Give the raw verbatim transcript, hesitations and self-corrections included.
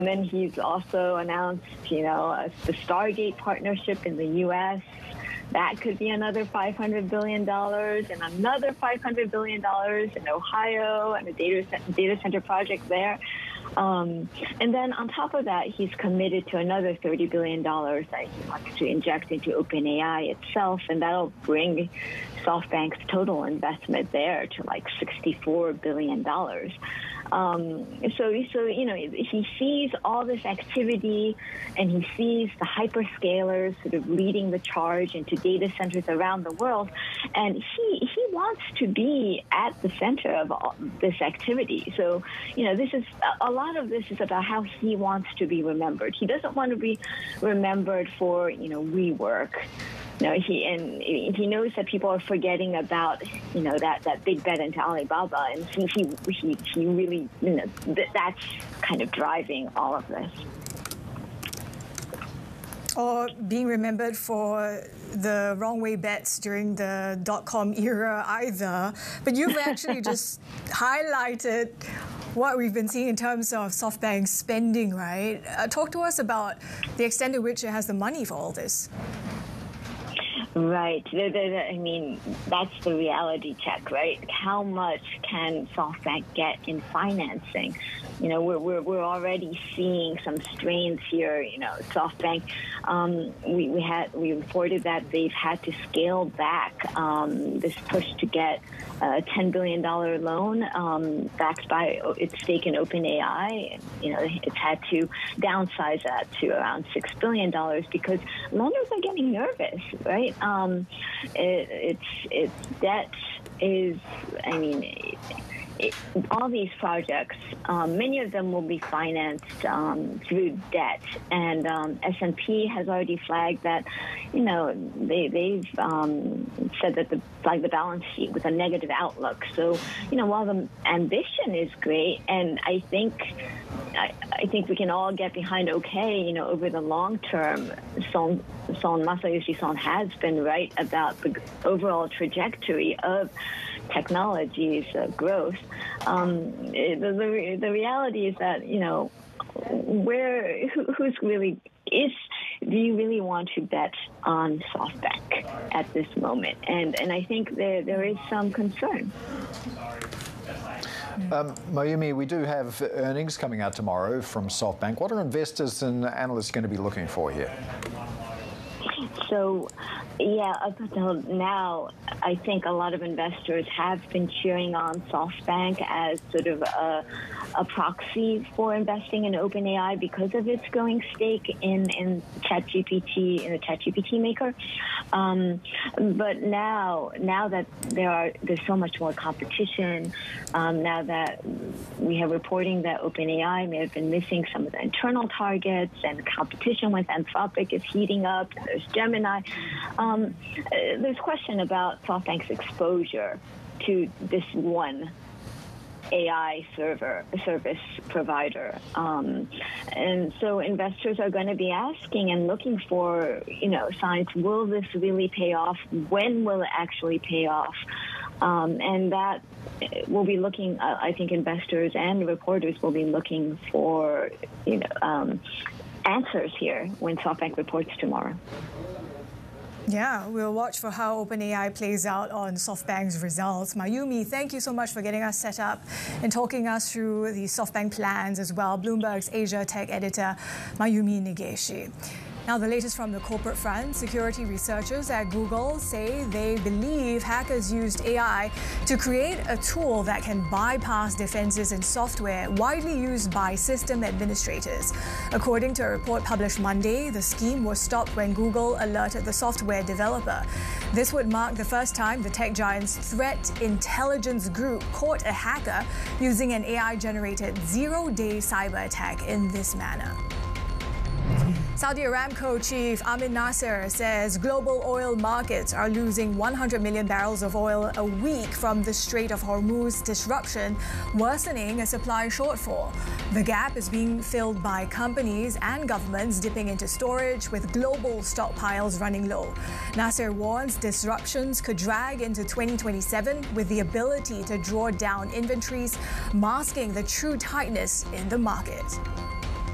And then he's also announced, you know, the Stargate partnership in the U S That could be another five hundred billion dollars, and another five hundred billion dollars in Ohio, and a data data center project there. Um, and then on top of that, he's committed to another thirty billion dollars that he wants to inject into OpenAI itself, and that'll bring SoftBank's total investment there to like sixty-four billion dollars. Um, so, so, you know, he sees all this activity, and he sees the hyperscalers sort of leading the charge into data centers around the world, and he he wants to be at the center of all this activity. So, you know, this is a lot of this is about how he wants to be remembered. He doesn't want to be remembered for, you know, rework. No, he and he knows that people are forgetting about, you know, that, that big bet into Alibaba, and he he he, he really, you know, th that's kind of driving all of this. Or being remembered for the wrong way bets during the dot-com era either. But you've actually just highlighted what we've been seeing in terms of SoftBank spending, right? Uh, talk to us about the extent to which it has the money for all this. Right. I mean, that's the reality check, right? How much can SoftBank get in financing? You know, we're, we're, we're already seeing some strains here. You know, SoftBank, um, we, we had we reported that they've had to scale back um, this push to get a ten billion dollar loan um, backed by its stake in OpenAI. You know, it's had to downsize that to around six billion dollars because lenders are getting nervous, right? Um, it, it's, it's debt is, I mean, it, it, all these projects, um, many of them will be financed um, through debt, and um, S and P has already flagged that, you know, they, they've um, said that the flagged the balance sheet with a negative outlook. So, you know, while the ambition is great, and I think. I, I think we can all get behind okay, you know, over the long term. Son, Son Masayoshi Son has been right about the overall trajectory of technology's uh, growth. Um, it, the, the, the reality is that, you know, where who, who's really is do you really want to bet on SoftBank at this moment? And and I think there there is some concern. Um, Mayumi, we do have earnings coming out tomorrow from SoftBank. What are investors and analysts going to be looking for here? So, yeah, up until now, I think a lot of investors have been cheering on SoftBank as sort of a, a proxy for investing in OpenAI because of its growing stake in, in ChatGPT, in the ChatGPT maker. Um, but now, now that there are there's so much more competition, um, now that we have reporting that OpenAI may have been missing some of the internal targets, and competition with Anthropic is heating up. There's Gemini. Um, there's question about SoftBank's exposure to this one A I server service provider, um, and so investors are going to be asking and looking for, you know, signs. Will this really pay off? When will it actually pay off? Um, and that will be looking. Uh, I think investors and reporters will be looking for, you know, um, answers here when SoftBank reports tomorrow. Yeah, we'll watch for how OpenAI plays out on SoftBank's results. Mayumi, thank you so much for getting us set up and talking us through the SoftBank plans as well. Bloomberg's Asia Tech editor, Mayumi Negeshi. Now, the latest from the corporate front, security researchers at Google say they believe hackers used A I to create a tool that can bypass defenses in software widely used by system administrators. According to a report published Monday, the scheme was stopped when Google alerted the software developer. This would mark the first time the tech giant's threat intelligence group caught a hacker using an A I-generated zero-day cyber attack in this manner. Saudi Aramco chief Amin Nasser says global oil markets are losing one hundred million barrels of oil a week from the Strait of Hormuz disruption, worsening a supply shortfall. The gap is being filled by companies and governments dipping into storage, with global stockpiles running low. Nasser warns disruptions could drag into twenty twenty-seven, with the ability to draw down inventories, masking the true tightness in the market.